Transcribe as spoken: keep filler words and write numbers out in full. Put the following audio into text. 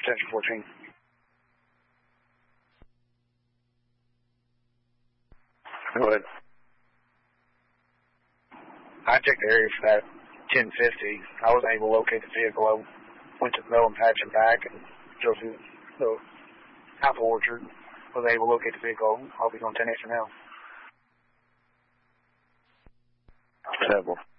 Potential fourteen. Go ahead. I checked the area for that ten fifty. I wasn't able to locate the vehicle. I went to the mill and patched it back and drove through the apple orchard. Was able to locate the vehicle. I'll be going ten eight for now. Several.